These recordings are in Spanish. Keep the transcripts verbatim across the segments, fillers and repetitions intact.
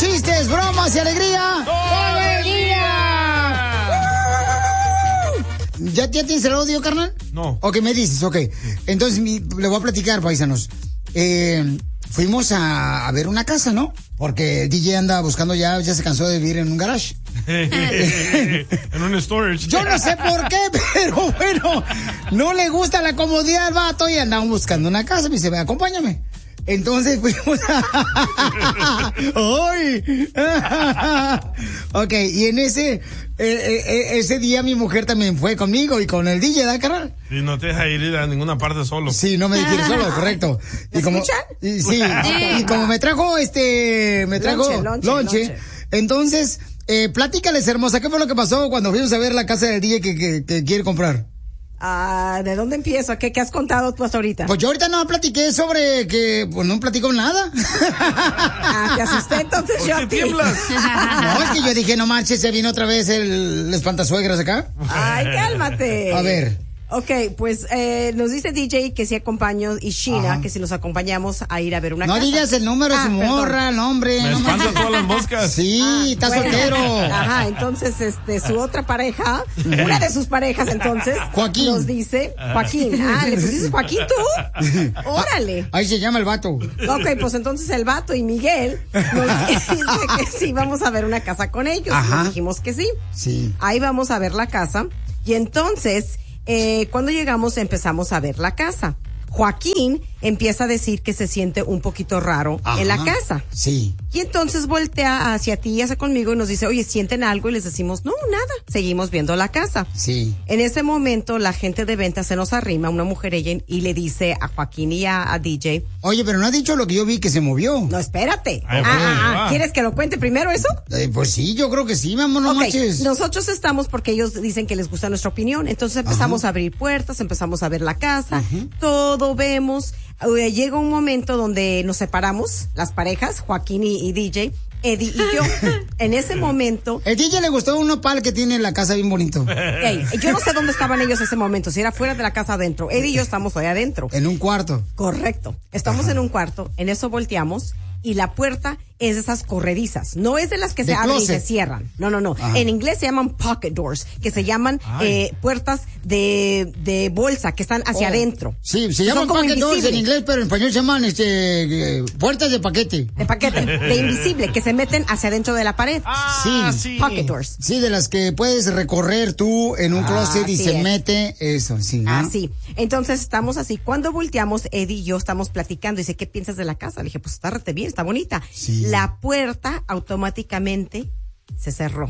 chistes, bromas y alegría. ¡Todo el día! ¿Ya, ¿Ya tienes el audio, carnal? No. Ok, me dices, ok. Entonces mi, le voy a platicar, paisanos. Eh, fuimos a, a ver una casa, ¿no? Porque D J anda buscando ya, ya se cansó de vivir en un garage. En un storage. Yo no sé por qué, pero bueno, no le gusta la comodidad al vato y andamos buscando una casa. Me dice, ve, acompáñame. Entonces fuimos a... ¡Ay! Ok, y en ese eh, eh, ese día mi mujer también fue conmigo y con el D J, ¿da, carnal? Y no te deja ir a ninguna parte solo. Sí, no me deja ir solo, correcto. Y como, y, sí, y como me trajo este, me trajo Lonche, lonche, lonche, lonche. entonces, eh, platícales, hermosa, ¿qué fue lo que pasó cuando fuimos a ver la casa del D J que, que, que quiere comprar? Ah, ¿de dónde empiezo? ¿Qué, ¿Qué has contado tú hasta ahorita? Pues yo ahorita no platiqué sobre que, pues no platico nada. Ah, te asusté entonces yo a ti. No, es que yo dije, no marches, se vino otra vez el, el espantasuegras acá. Ay, cálmate. A ver. Ok, pues eh, nos dice D J que si acompaño y Sheena, Ajá. que si los acompañamos a ir a ver una No casa. digas el número de Ah, su perdón. morra, el nombre. Me no espantan manches. todas las moscas. Sí, Ah, está bueno. soltero. Ajá, entonces este su otra pareja, una de sus parejas entonces, Joaquín. nos dice, Joaquín, ah, ¿le pusiste Joaquín tú? Órale. Ahí se llama el vato. Ok, pues entonces el vato y Miguel nos dice que sí, vamos a ver una casa con ellos. Ajá. Nos dijimos que sí. Sí. Ahí vamos a ver la casa. Y entonces, eh, cuando llegamos empezamos a ver la casa. Joaquín empieza a decir que se siente un poquito raro Ajá. en la casa. Sí. Y entonces voltea hacia ti y hacia conmigo y nos dice, oye, ¿sienten algo? Y les decimos, no, nada. Seguimos viendo la casa. Sí. En ese momento, la gente de venta se nos arrima, una mujer ella, y le dice a Joaquín y a, a D J. Oye, pero no has dicho lo que yo vi que se movió. No, espérate. Ay, Ah, ok, ah, ah, va. ¿quieres que lo cuente primero eso? Eh, pues sí, yo creo que sí, vamos, no Ok, manches. nosotros estamos porque ellos dicen que les gusta nuestra opinión. Entonces empezamos Ajá. a abrir puertas, empezamos a ver la casa, todo vemos. Eh, llega un momento donde nos separamos, las parejas, Joaquín y, y D J, Eddie y yo. En ese momento, El D J le gustó un nopal que tiene en la casa bien bonito. ey, yo no sé dónde estaban ellos en ese momento, si era fuera de la casa adentro. Eddie y yo estamos ahí adentro. En un cuarto. Correcto. Estamos en un cuarto, en eso volteamos y la puerta es de esas corredizas. No es de las que De se abren y closet. se cierran. No, no, no. Ajá. En inglés se llaman pocket doors, que se llaman Ay. eh, puertas de, de bolsa, que están hacia Oh. adentro. Sí, se Son llaman como packet doors en invisibles. inglés, pero en español se llaman este, eh, puertas de paquete. De paquete, de invisible, que se meten hacia adentro de la pared. Ah, Sí. sí. Pocket doors. Sí, de las que puedes recorrer tú en un Ah, closet y así se es. mete eso, sí. ¿no? Así. Entonces estamos así. Cuando volteamos, Eddie y yo estamos platicando. Dice, ¿qué piensas de la casa? Le dije, pues está rete bien, está bonita. Sí. La puerta automáticamente se cerró.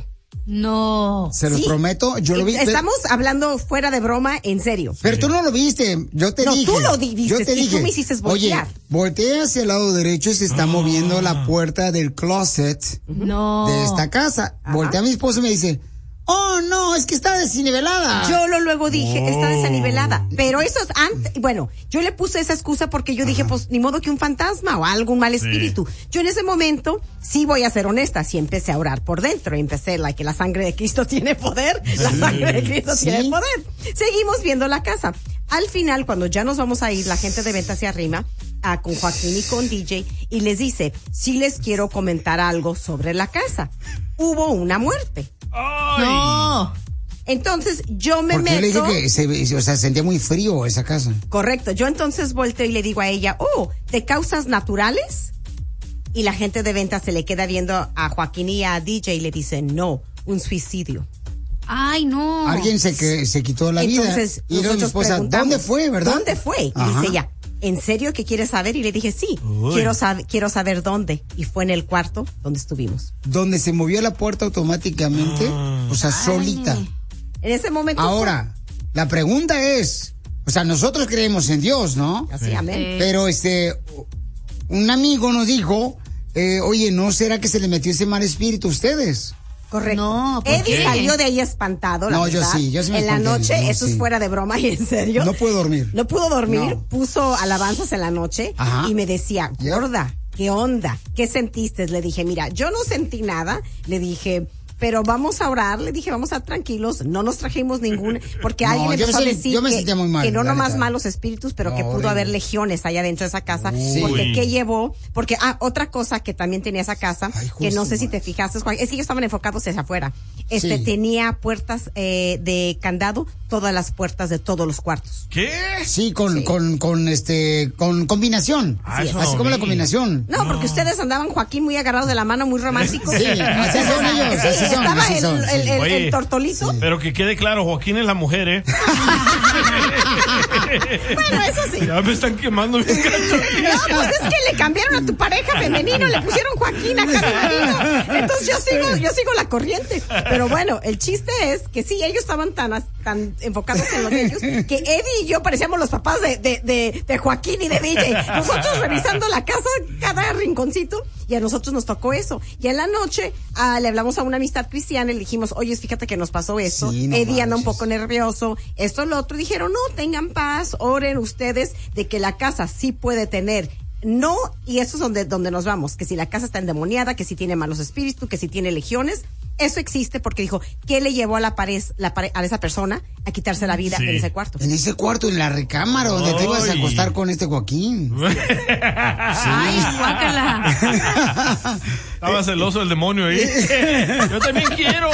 No. Se los Sí. prometo, yo lo vi. pero- Estamos hablando fuera de broma, en serio. Pero tú no lo viste, yo te No, dije. tú lo di- viste, yo te y dije. tú me hiciste voltear. Oye, voltea hacia el lado derecho y se está moviendo la puerta del closet No. de esta casa. Ajá. Voltea a mi esposo y me dice, oh no, es que está desnivelada. Yo lo luego dije, está Oh. desanivelada. Pero eso es antes, bueno, yo le puse esa excusa porque yo dije, pues ni modo que un fantasma o algún mal espíritu. Yo en ese momento, sí voy a ser honesta, sí empecé a orar por dentro. Empecé, like, que la sangre de Cristo tiene poder, la sangre de Cristo Sí. tiene poder. Seguimos viendo la casa. Al final, cuando ya nos vamos a ir, la gente de venta se arrima a, con Joaquín y con D J y les dice, sí les quiero comentar algo sobre la casa. Hubo una muerte. Ay. No. Entonces yo me Porque yo le dije meto. que se, o sea, sentía muy frío esa casa. Correcto. Yo entonces volteo y le digo a ella, oh, ¿de causas naturales? Y la gente de venta se le queda viendo a Joaquín y a D J y le dice, no, un suicidio. Ay, no. Alguien se que se quitó la Entonces, vida. Y luego mi nosotros esposa, preguntamos, ¿dónde fue, verdad? ¿Dónde fue? Y Ajá. dice ella, ¿en serio que quieres saber? Y le dije, sí, Uy. quiero saber, quiero saber dónde. Y fue en el cuarto donde estuvimos. Donde se movió la puerta automáticamente, Ah. o sea, solita. En ese momento. Ahora, la pregunta es, o sea, nosotros creemos en Dios, ¿no? fue- Así, amén. Sí. Pero este, un amigo nos dijo, eh, oye, ¿no será que se le metió ese mal espíritu a ustedes? Correcto. No, ¿por Eddie qué? salió de ahí espantado, la No, yo verdad. sí, yo sí me En la espanté, noche, no, eso sí. es fuera de broma y en serio. No puedo dormir. No pudo dormir, No. puso alabanzas en la noche Ajá. y me decía, Ya. gorda, ¿qué onda? ¿Qué sentiste? Le dije, mira, yo no sentí nada. Le dije, pero vamos a orar. Le dije, vamos a estar tranquilos, no nos trajimos ningún, porque No, alguien yo empezó me a sent- decir yo me que, sentía muy mal, que no la nomás neta. malos espíritus, pero No, que pudo horrible. haber legiones allá dentro de esa casa. Uy. Porque ¿qué llevó? Porque, ah, otra cosa que también tenía esa casa, Ay, que no justo, sé si madre. te fijaste, Juan, es que ellos estaban enfocados hacia afuera. Este, Sí. tenía puertas eh, de candado, todas las puertas de todos los cuartos. ¿Qué? Sí, con, Sí. con, con este, con combinación. Ah, Así eso Así no como la vi. combinación. No, porque ustedes andaban, Joaquín, muy agarrados de la mano, muy románticos. Sí, así son ellos, Sí, así son, estaba así el, son, el, sí. el- Oye. el tortolito. Pero que quede claro, Joaquín es la mujer, ¿eh? Bueno, eso sí. Ya me están quemando bien gacho. No, pues es que le cambiaron a tu pareja femenino, le pusieron Joaquín acá a mi marido. Entonces yo sigo, yo sigo la corriente. Pero bueno, el chiste es que sí, ellos estaban tan, as- tan enfocados en los de ellos que Eddie y yo parecíamos los papás de, de, de, de Joaquín y de D J. Nosotros revisando la casa, cada rinconcito, y a nosotros nos tocó eso. Y en la noche ah, le hablamos a una amistad cristiana y le dijimos, oye, fíjate que nos pasó esto. Sí, no Eddie anda un manches. poco nervioso, esto, lo otro. Y dijeron, no, tengan paz, oren ustedes de que la casa sí puede tener. No, y eso es donde, donde nos vamos, que si la casa está endemoniada, que si tiene malos espíritus, que si tiene legiones, eso existe porque dijo, ¿qué le llevó a la pared, la pared, a esa persona a quitarse la vida Sí. en ese cuarto? En ese cuarto, en la recámara, donde te ibas a Ay. acostar con este Joaquín. Ay, guácala. Estaba celoso el demonio ahí. Yo también quiero.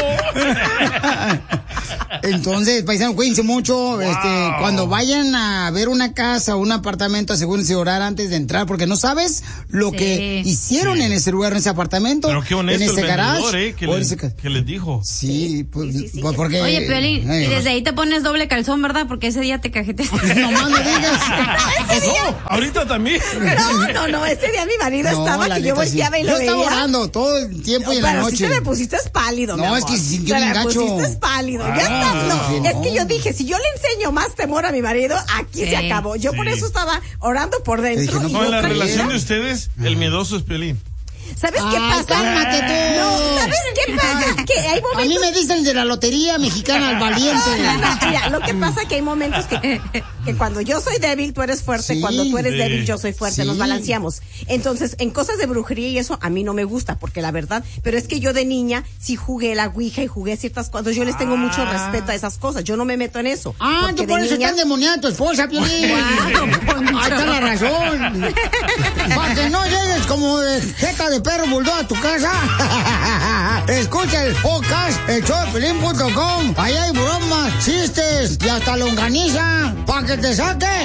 Entonces, paisano, cuídense mucho. Este, cuando vayan a ver una casa o un apartamento, asegúrense de orar antes de entrar, porque no sabes lo Sí. que hicieron Sí. en ese lugar, en ese apartamento, Pero qué honesto en ese el garage. vendedor, ¿eh? Que, o en les, ese ca- que les dijo. Sí, pues, Sí, sí, sí. pues, porque. Oye, Piolín, Ay, y desde ahí te pones doble calzón, ¿verdad? Porque ese día te cajeteaste. No más no digas. No, ahorita también. No, no, no, ese día mi marido No, estaba la que yo neta, sí. volteaba y lo Yo veía. estaba orando todo el tiempo y en la Pero noche. si te me pusiste pálido, No, mi amor. es que se sintió Te bien me gacho. pusiste pálido. Ya Ah, está, no, sí, es no. que yo dije, si yo le enseño más temor a mi marido, aquí Sí. se acabó. Yo por Sí. eso estaba orando por dentro. dije, no, y No, en yo la tranquila. relación de ustedes, el miedoso es Piolín. ¿Sabes qué Ay, pasa? cálmate tú. No, ¿sabes qué pasa? Que hay A mí momentos. me dicen de la lotería mexicana al valiente. No, no, mira, lo que pasa es que hay momentos que, que cuando yo soy débil, tú eres fuerte, Sí. cuando tú eres Sí. débil, yo soy fuerte, Sí. nos balanceamos. Entonces, en cosas de brujería y eso, a mí no me gusta, porque la verdad, pero es que yo de niña sí jugué la ouija y jugué ciertas cosas, yo les tengo mucho respeto a esas cosas, yo no me meto en eso. Ah, porque tú por de eso niña- estás endemoniada tu esposa, Piolín. Ahí está la razón. Para que no llegues como de jeta de perro bulldog a tu casa. Escucha el podcast, el show de Piolín punto com. Ahí hay bromas, chistes y hasta longaniza. Para que te saquen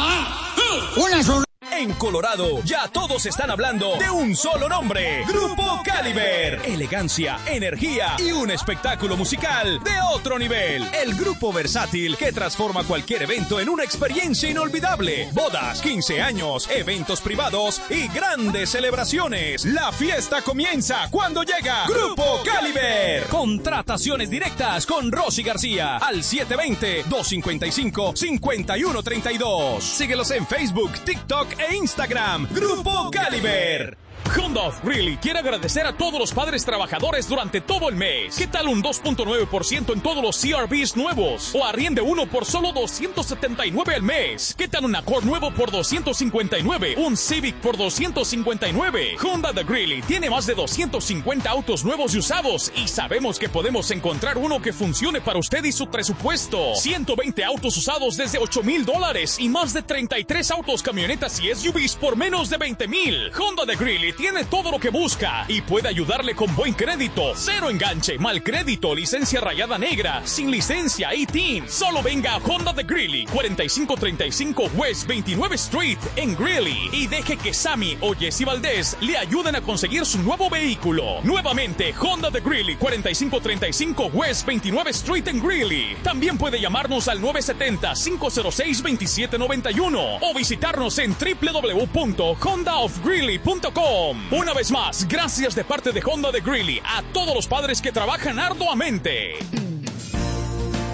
una sonrisa. En Colorado, ya todos están hablando de un solo nombre: Grupo Caliber. Elegancia, energía y un espectáculo musical de otro nivel. El grupo versátil que transforma cualquier evento en una experiencia inolvidable. Bodas, quince años, eventos privados y grandes celebraciones. La fiesta comienza cuando llega Grupo Caliber. Contrataciones directas con Rosy García al siete dos cero, dos cinco cinco, cinco uno tres dos. Síguelos en Facebook, TikTok e Instagram. Grupo Caliber. Honda of Greeley quiere agradecer a todos los padres trabajadores durante todo el mes. ¿Qué tal un dos punto nueve por ciento en todos los C R Vs nuevos? O arriende uno por solo doscientos setenta y nueve al mes. ¿Qué tal un Accord nuevo por doscientos cincuenta y nueve? Un Civic por doscientos cincuenta y nueve. Honda de Greeley tiene más de doscientos cincuenta autos nuevos y usados, y sabemos que podemos encontrar uno que funcione para usted y su presupuesto. ciento veinte autos usados desde ocho mil dólares y más de treinta y tres autos, camionetas y S U Vs por menos de veinte mil. Honda de Greeley tiene todo lo que busca y puede ayudarle con buen crédito, cero enganche, mal crédito, licencia rayada negra, sin licencia y T I N. Solo venga a Honda de Greeley, cuarenta y cinco treinta y cinco West veintinueve Street en Greeley, y deje que Sammy o Jesse Valdez le ayuden a conseguir su nuevo vehículo. Nuevamente, Honda de Greeley, cuarenta y cinco treinta y cinco West veintinueve Street en Greeley. También puede llamarnos al nueve siete cero, cinco cero seis, dos siete nueve uno o visitarnos en w w w punto honda of greeley punto com. Una vez más, gracias de parte de Honda de Greeley a todos los padres que trabajan arduamente.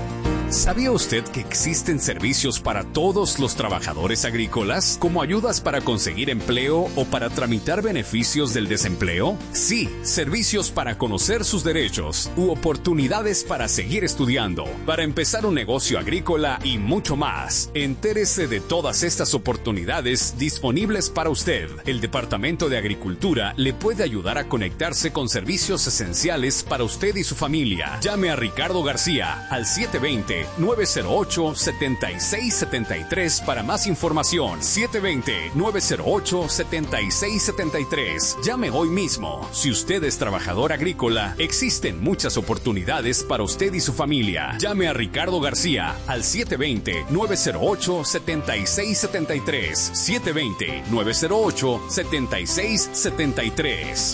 ¿Sabía usted que existen servicios para todos los trabajadores agrícolas, como ayudas para conseguir empleo o para tramitar beneficios del desempleo? Sí, servicios para conocer sus derechos u oportunidades para seguir estudiando, para empezar un negocio agrícola y mucho más. Entérese de todas estas oportunidades disponibles para usted. El Departamento de Agricultura le puede ayudar a conectarse con servicios esenciales para usted y su familia. Llame a Ricardo García al siete dos cero, nueve cero ocho, siete seis siete tres para más información. siete dos cero, nueve cero ocho, siete seis siete tres. Llame hoy mismo. Si usted es trabajador agrícola, existen muchas oportunidades para usted y su familia. Llame a Ricardo García al siete dos cero, nueve cero ocho, siete seis siete tres. siete dos cero, nueve cero ocho, siete seis siete tres.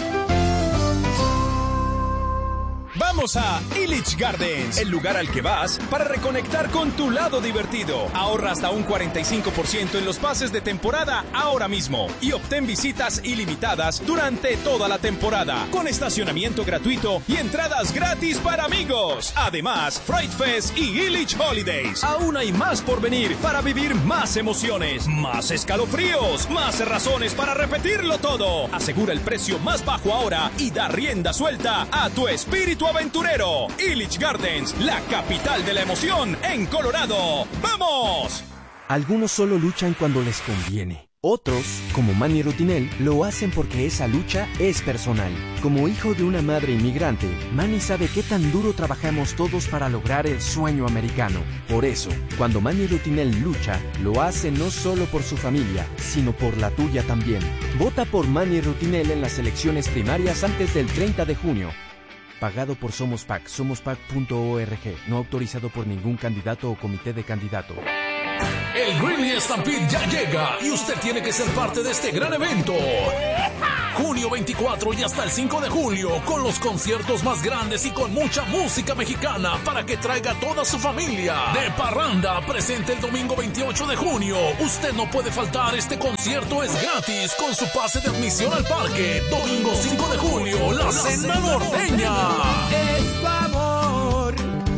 Vamos a Illich Gardens, el lugar al que vas para reconectar con tu lado divertido. Ahorra hasta un cuarenta y cinco por ciento en los pases de temporada ahora mismo y obtén visitas ilimitadas durante toda la temporada, con estacionamiento gratuito y entradas gratis para amigos. Además, Fright Fest y Illich Holidays. Aún hay más por venir para vivir más emociones, más escalofríos, más razones para repetirlo todo. Asegura el precio más bajo ahora y da rienda suelta a tu espíritu aventurero. Illich Gardens, la capital de la emoción en Colorado. ¡Vamos! Algunos solo luchan cuando les conviene. Otros, como Manny Rutinel, lo hacen porque esa lucha es personal. Como hijo de una madre inmigrante, Manny sabe qué tan duro trabajamos todos para lograr el sueño americano. Por eso, cuando Manny Rutinel lucha, lo hace no solo por su familia, sino por la tuya también. Vota por Manny Rutinel en las elecciones primarias antes del treinta de junio. Pagado por Somos P A C, somos pac punto org. No autorizado por ningún candidato o comité de candidato. El Greeley Stampede ya llega y usted tiene que ser parte de este gran evento. Junio veinticuatro y hasta el cinco de julio, con los conciertos más grandes y con mucha música mexicana para que traiga a toda su familia. De Parranda, presente el domingo veintiocho de junio. Usted no puede faltar, este concierto es gratis con su pase de admisión al parque. Domingo cinco de julio, la Cena Norteña. Es tu amor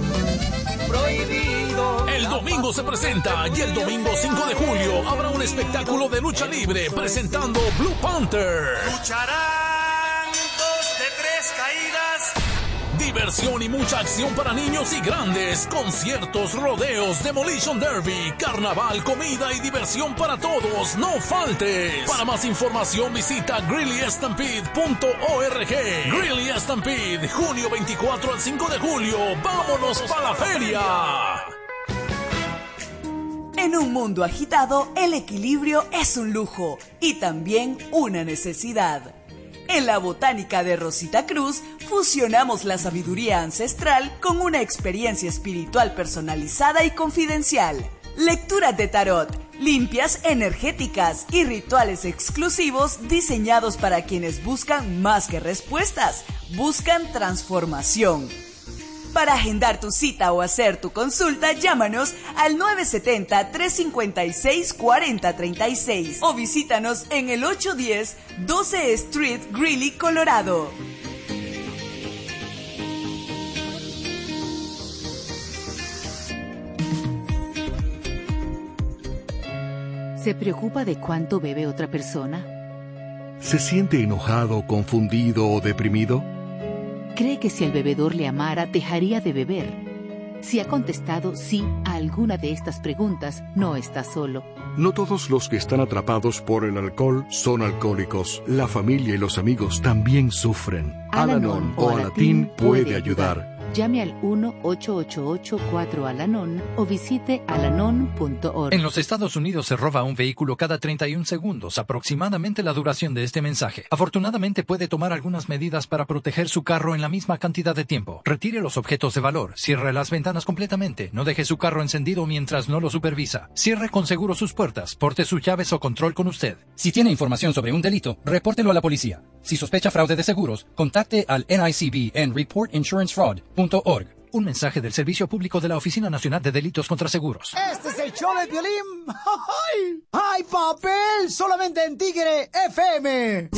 prohibido. El domingo se presenta y el domingo cinco de julio habrá un espectáculo de lucha libre presentando Blue Panther. Lucharán dos de tres caídas. Diversión y mucha acción para niños y grandes. Conciertos, rodeos, Demolition Derby, carnaval, comida y diversión para todos. No faltes. Para más información visita greeley stampede punto org. Greeley Stampede, junio veinticuatro al cinco de julio. ¡Vámonos para la feria! En un mundo agitado, el equilibrio es un lujo y también una necesidad. En la Botánica de Rosita Cruz, fusionamos la sabiduría ancestral con una experiencia espiritual personalizada y confidencial. Lecturas de tarot, limpias energéticas y rituales exclusivos diseñados para quienes buscan más que respuestas, buscan transformación. Para agendar tu cita o hacer tu consulta, llámanos al nueve siete cero, tres cinco seis, cuatro cero tres seis o visítanos en el ocho diez doce Street, Greeley, Colorado. ¿Se preocupa de cuánto bebe otra persona? ¿Se siente enojado, confundido o deprimido? ¿Cree que si el bebedor le amara, dejaría de beber? Si ha contestado sí a alguna de estas preguntas, no está solo. No todos los que están atrapados por el alcohol son alcohólicos. La familia y los amigos también sufren. Al-Anon o Alatín puede ayudar. Llame al uno ocho ocho ocho cuatro Al-Anon o visite alanon punto org. En los Estados Unidos se roba un vehículo cada treinta y un segundos, aproximadamente la duración de este mensaje. Afortunadamente puede tomar algunas medidas para proteger su carro en la misma cantidad de tiempo. Retire los objetos de valor, cierre las ventanas completamente, no deje su carro encendido mientras no lo supervisa. Cierre con seguro sus puertas, porte sus llaves o control con usted. Si tiene información sobre un delito, repórtelo a la policía. Si sospecha fraude de seguros, contacte al N I C B en report insurance fraud punto org. Un mensaje del Servicio Público de la Oficina Nacional de Delitos contra Seguros. Este es el show de Piolín. ¡Ay! ¡Ay, papel! Solamente en Tigre F M.